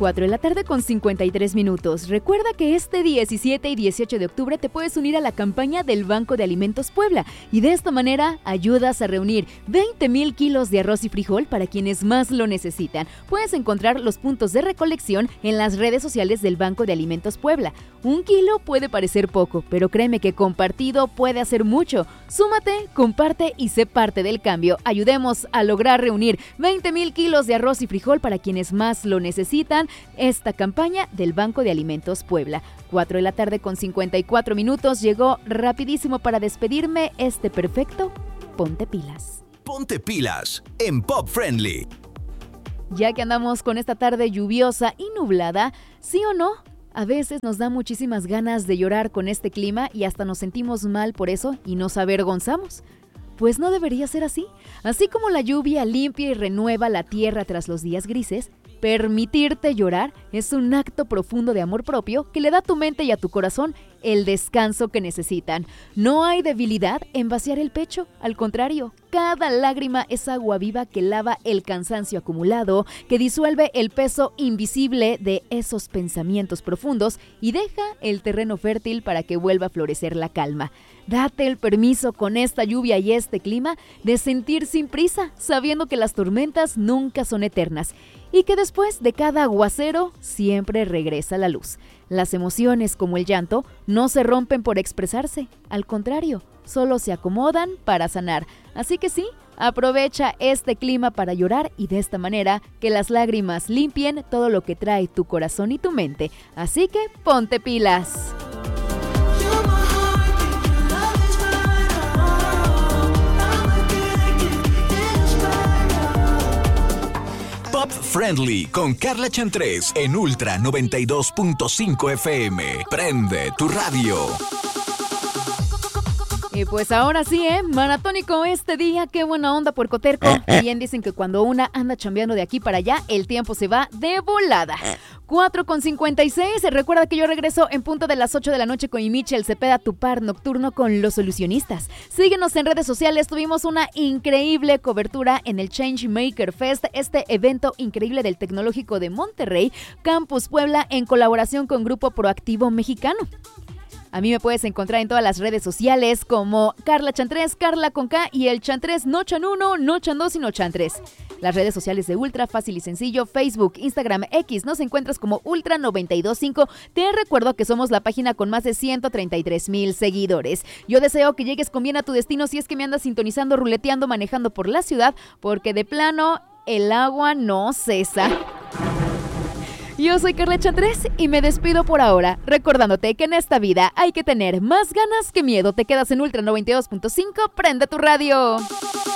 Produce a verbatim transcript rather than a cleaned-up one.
cuatro de la tarde con cincuenta y tres minutos. Recuerda que este diecisiete y dieciocho de octubre te puedes unir a la campaña del Banco de Alimentos Puebla y de esta manera ayudas a reunir veinte mil kilos de arroz y frijol para quienes más lo necesitan. Puedes encontrar los puntos de recolección en las redes sociales del Banco de Alimentos Puebla. Un kilo puede parecer poco, pero créeme que compartido puede hacer mucho. Súmate, comparte y sé parte del cambio. Ayudemos a lograr reunir veinte mil kilos de arroz y frijol para quienes más lo necesitan. Esta campaña del Banco de Alimentos Puebla. cuatro de la tarde con cincuenta y cuatro minutos. Llegó rapidísimo para despedirme este perfecto Ponte Pilas. Ponte Pilas en Pop Friendly. Ya que andamos con esta tarde lluviosa y nublada, ¿sí o no? A veces nos da muchísimas ganas de llorar con este clima y hasta nos sentimos mal por eso y nos avergonzamos. Pues no debería ser así. Así como la lluvia limpia y renueva la tierra tras los días grises, permitirte llorar es un acto profundo de amor propio que le da a tu mente y a tu corazón el descanso que necesitan. No hay debilidad en vaciar el pecho, al contrario, cada lágrima es agua viva que lava el cansancio acumulado, que disuelve el peso invisible de esos pensamientos profundos y deja el terreno fértil para que vuelva a florecer la calma. Date el permiso con esta lluvia y este clima de sentir sin prisa, sabiendo que las tormentas nunca son eternas y que después de cada aguacero siempre regresa la luz. Las emociones, como el llanto, no se rompen por expresarse, al contrario, solo se acomodan para sanar. Así que sí, aprovecha este clima para llorar y de esta manera que las lágrimas limpien todo lo que trae tu corazón y tu mente. Así que ponte pilas. Pop Friendly con Carla Chantrés en Ultra noventa y dos punto cinco F M. Prende tu radio. Y pues ahora sí, ¿eh? Maratónico este día, qué buena onda, puercoterco. Bien dicen que cuando una anda chambeando de aquí para allá, el tiempo se va de volada. cuatro con cincuenta y seis, recuerda que yo regreso en punto de las ocho de la noche con Michel Cepeda, tu par nocturno con los solucionistas. Síguenos en redes sociales, tuvimos una increíble cobertura en el Changemaker Fest, este evento increíble del Tecnológico de Monterrey, Campus Puebla, en colaboración con Grupo Proactivo Mexicano. A mí me puedes encontrar en todas las redes sociales como Carla Chantrés, Carla con K y el Chantrés, no Chan uno, no Chan dos, sino Chantrés. Las redes sociales de Ultra, fácil y sencillo, Facebook, Instagram, X, nos encuentras como Ultra noventa y dos punto cinco. Te recuerdo que somos la página con más de ciento treinta y tres mil seguidores. Yo deseo que llegues con bien a tu destino si es que me andas sintonizando, ruleteando, manejando por la ciudad, porque de plano el agua no cesa. Yo soy Carla Chantrés y me despido por ahora, recordándote que en esta vida hay que tener más ganas que miedo. Te quedas en Ultra noventa y dos punto cinco, prende tu radio.